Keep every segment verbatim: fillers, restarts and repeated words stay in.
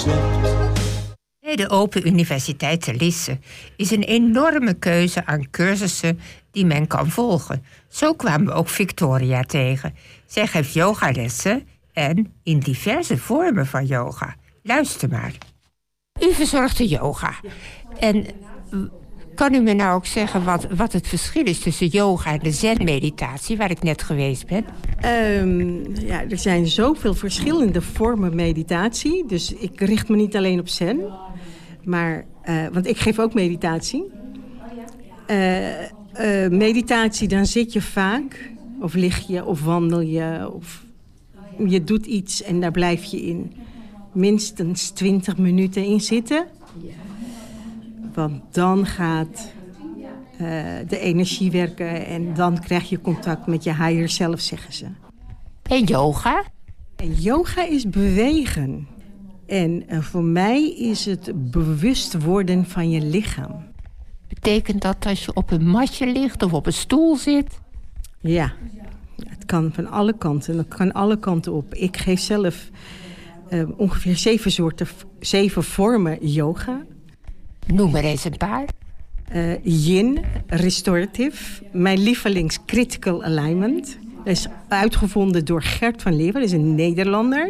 snapt. Bij de Open Universiteit te Lisse is een enorme keuze aan cursussen die men kan volgen. Zo kwamen we ook Victoria tegen. Zij geeft yogalessen en in diverse vormen van yoga. Luister maar. U verzorgt de yoga. En kan u me nou ook zeggen wat, wat het verschil is tussen yoga en de zen-meditatie, waar ik net geweest ben? Um, ja, er zijn zoveel verschillende vormen meditatie. Dus ik richt me niet alleen op zen. Maar, uh, want ik geef ook meditatie. Uh, uh, meditatie, dan zit je vaak, of lig je, of wandel je, of je doet iets en daar blijf je in minstens twintig minuten in zitten. Want dan gaat uh, de energie werken en dan krijg je contact met je higher self, zeggen ze. En yoga? En yoga is bewegen. En uh, voor mij is het bewust worden van je lichaam. Betekent dat als je op een matje ligt of op een stoel zit? Ja, het kan van alle kanten. Het kan alle kanten op. Ik geef zelf uh, ongeveer zeven soorten, zeven vormen yoga. Noem maar eens een paar. Uh, yin, restorative. Mijn lievelings critical alignment. Dat is uitgevonden door Gert van Leeuwen. Dat is een Nederlander.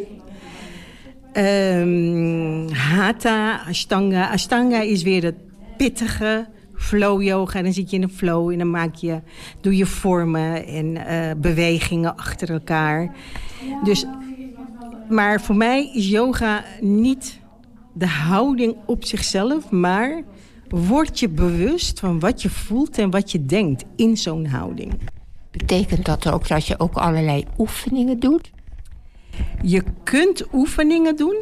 Um, Hatha, Ashtanga. Ashtanga is weer het pittige flow yoga. Dan zit je in een flow en dan maak je, doe je vormen en uh, bewegingen achter elkaar. Dus, maar voor mij is yoga niet de houding op zichzelf, maar word je bewust van wat je voelt en wat je denkt in zo'n houding. Betekent dat ook dat je ook allerlei oefeningen doet? Je kunt oefeningen doen,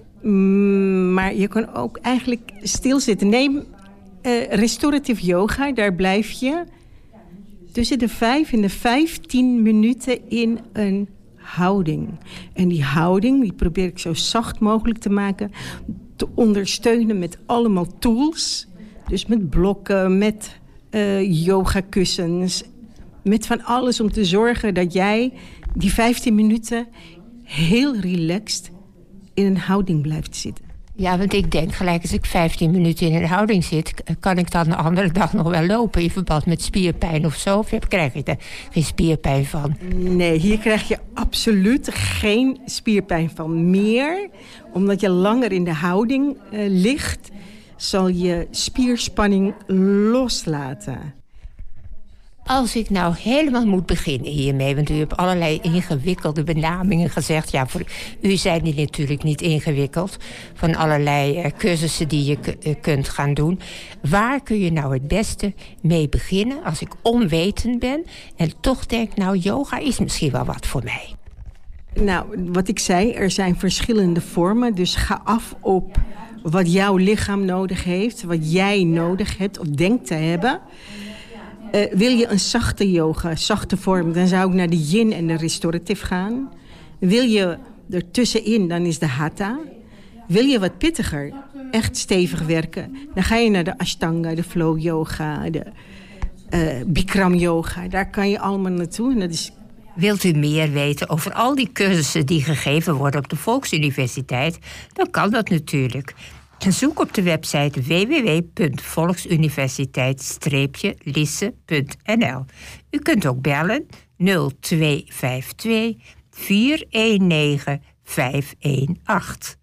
maar je kan ook eigenlijk stilzitten. Neem uh, restorative yoga, daar blijf je tussen de vijf en de vijftien minuten in een houding. En die houding, die probeer ik zo zacht mogelijk te maken, te ondersteunen met allemaal tools. Dus met blokken, met uh, yogakussens, met van alles om te zorgen dat jij die vijftien minuten heel relaxed in een houding blijft zitten. Ja, want ik denk gelijk, als ik vijftien minuten in een houding zit, kan ik dan de andere dag nog wel lopen in verband met spierpijn of zo? Of krijg je er geen spierpijn van? Nee, hier krijg je absoluut geen spierpijn van. Meer, omdat je langer in de houding uh, ligt, zal je spierspanning loslaten. Als ik nou helemaal moet beginnen hiermee, want u hebt allerlei ingewikkelde benamingen gezegd. Ja, voor u zijn die natuurlijk niet ingewikkeld. Van allerlei uh, cursussen die je k- uh, kunt gaan doen. Waar kun je nou het beste mee beginnen als ik onwetend ben en toch denk, nou, yoga is misschien wel wat voor mij? Nou, wat ik zei, er zijn verschillende vormen. Dus ga af op wat jouw lichaam nodig heeft, wat jij nodig hebt of denkt te hebben. Uh, wil je een zachte yoga, zachte vorm, dan zou ik naar de yin en de restorative gaan. Wil je ertussenin, dan is de hatha. Wil je wat pittiger, echt stevig werken, dan ga je naar de ashtanga, de flow yoga, de uh, bikram yoga. Daar kan je allemaal naartoe. En dat is... Wilt u meer weten over al die cursussen die gegeven worden op de Volksuniversiteit? Dan kan dat natuurlijk. Zoek op de website w w w punt volksuniversiteit lisse punt n l. U kunt ook bellen nul twee vijf twee vier een negen vijf een acht.